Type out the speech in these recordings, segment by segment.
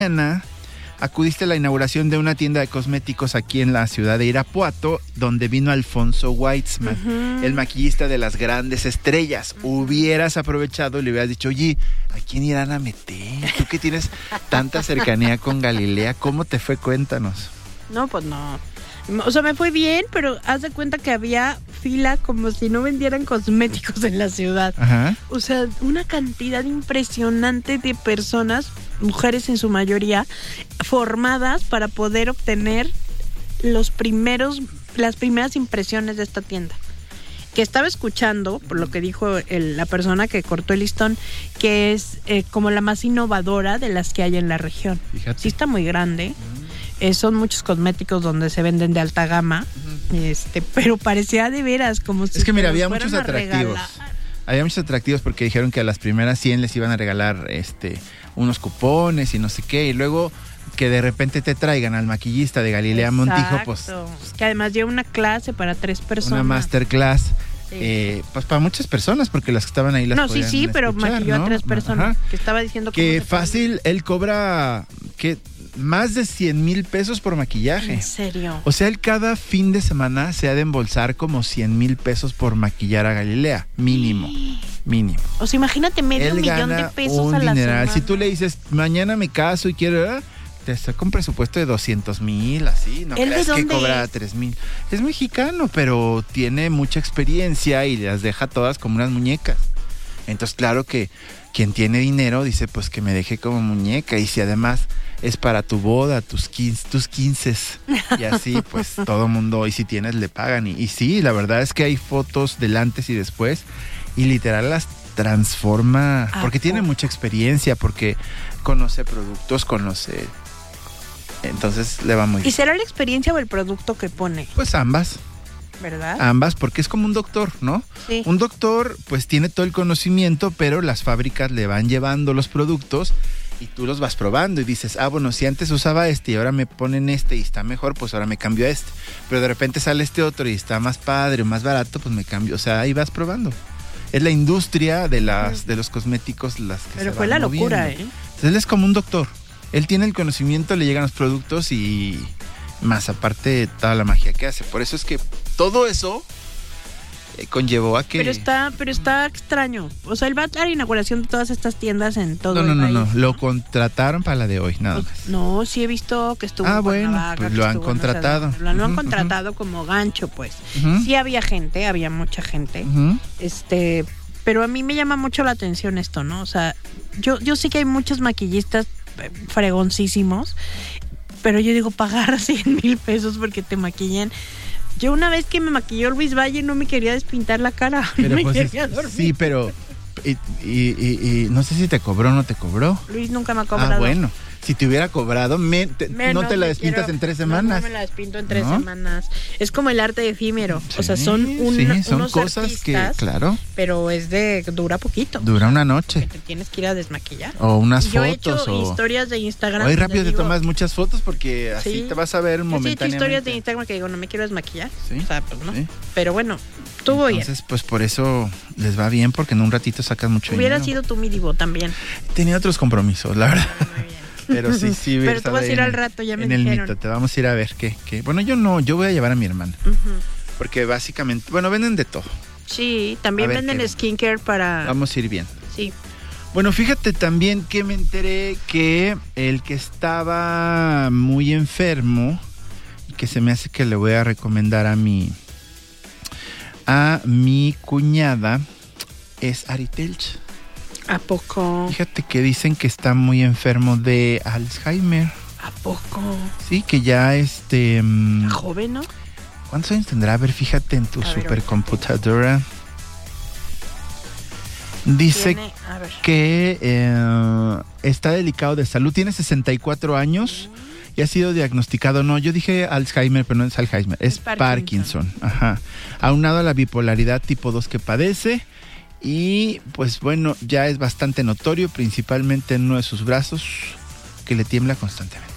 mañana acudiste a la inauguración de una tienda de cosméticos aquí en la ciudad de Irapuato, donde vino Alfonso Weitzman, el maquillista de las grandes estrellas. Hubieras aprovechado y le hubieras dicho, oye, ¿a quién irán a meter? Tú que tienes tanta cercanía con Galilea, ¿cómo te fue? Cuéntanos. No, pues no. O sea, me fue bien, pero haz de cuenta que había fila como si no vendieran cosméticos en la ciudad. Ajá. O sea, una cantidad impresionante de personas, mujeres en su mayoría, formadas para poder obtener las primeras impresiones de esta tienda. Que estaba escuchando, por lo que dijo la persona que cortó el listón, que es como la más innovadora de las que hay en la región. Fíjate. Sí está muy grande. Son muchos cosméticos donde se venden de alta gama, pero parecía de veras como si... Es que mira, había muchos atractivos. Había muchos atractivos porque dijeron que a las primeras 100 les iban a regalar unos cupones y no sé qué, y luego que de repente te traigan al maquillista de Galilea Montijo, pues que además lleva una clase para 3 personas. Una masterclass. Pues para muchas personas, porque las que estaban ahí las podían escuchar, pero maquilló a 3 personas. Ajá. Que estaba diciendo que fácil, él cobra más de 100,000 pesos por maquillaje. ¿En serio? O sea, él cada fin de semana se ha de embolsar como 100,000 pesos por maquillar a Galilea. Mínimo. O sea, imagínate medio millón de pesos a la semana. Si tú le dices, mañana me caso y quiero... te saca un presupuesto de 200,000, así, no creas que cobra 3,000. Es mexicano, pero tiene mucha experiencia y las deja todas como unas muñecas. Entonces, claro que quien tiene dinero dice, pues que me deje como muñeca. Y si además es para tu boda, tus 15, y así, pues todo mundo, y si tienes, le pagan. Y sí, la verdad es que hay fotos del antes y después, y literal las transforma, porque tiene mucha experiencia, porque conoce productos, entonces le va muy bien. ¿Y será la experiencia o el producto que pone? Pues ambas. ¿Verdad? Ambas, porque es como un doctor, ¿no? Sí. Un doctor pues tiene todo el conocimiento, pero las fábricas le van llevando los productos y tú los vas probando y dices, bueno, si antes usaba y ahora me ponen y está mejor, pues ahora me cambio a Pero de repente sale otro y está más padre o más barato, pues me cambio. O sea, ahí vas probando. Es la industria de los cosméticos las que pero se fue van la moviendo. locura, Entonces él es como un doctor. Él tiene el conocimiento, le llegan los productos y más aparte toda la magia que hace. Por eso es que todo eso conllevó a que... Pero está extraño. O sea, él va a la inauguración de todas estas tiendas en todo el país. No. Lo contrataron para la de hoy, nada más. No, sí he visto que estuvo en bueno, Cuernavaca, pues lo han contratado. Lo han contratado como gancho, pues. Sí había mucha gente. Pero a mí me llama mucho la atención esto, ¿no? O sea, yo sé que hay muchos maquillistas fregoncísimos, pero yo digo, pagar 100,000 pesos porque te maquillen. Yo una vez que me maquilló Luis Valle no me quería despintar la cara, pero no me pues quería dormir. Sí, pero y no sé si te cobró o no te cobró. Luis nunca me ha cobrado. Bueno, si te hubiera cobrado, no te la despintas en 3 semanas. No me la despinto en 3 semanas. Es como el arte efímero. Sí, o sea, son unos cosas artistas, que, claro. Pero dura poquito. Dura una noche. Te tienes que ir a desmaquillar. O unas fotos. Yo he hecho historias de Instagram. Hoy rápido te tomas muchas fotos porque así te vas a ver momentáneamente. He hecho historias de Instagram que digo, no me quiero desmaquillar. Sí. O sea, pues no. Sí. Pero bueno, estuvo bien. Entonces, pues por eso les va bien, porque en un ratito sacan mucho dinero. Hubiera sido tu mi divo también. Tenía otros compromisos, la verdad. Muy bien. Pero sí. Pero tú vas a ir al rato, ya me dijeron. En el mito, te vamos a ir a ver qué. Bueno, yo voy a llevar a mi hermana. Porque básicamente, venden de todo. Sí, también venden skincare para... Vamos a ir bien. Sí. Bueno, fíjate también que me enteré que el que estaba muy enfermo, y que se me hace que le voy a recomendar a mi cuñada, es Ari Telch. ¿A poco? Fíjate que dicen que está muy enfermo de Alzheimer. ¿A poco? Sí, que ya joven, ¿no? ¿Cuántos años tendrá? A ver, fíjate en tu supercomputadora. Dice que está delicado de salud. Tiene 64 años y ha sido diagnosticado. No, yo dije Alzheimer, pero no es Alzheimer. Es Parkinson. Ajá. Aunado a la bipolaridad tipo 2 que padece. Y pues bueno, ya es bastante notorio, principalmente en uno de sus brazos, que le tiembla constantemente.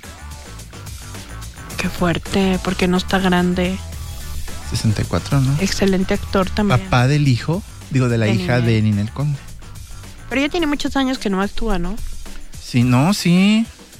Qué fuerte, porque no está grande. 64, ¿no? Excelente actor también. Papá del hijo, de la hija de Ninel Conde. Pero ya tiene muchos años que no actúa, ¿no? Sí,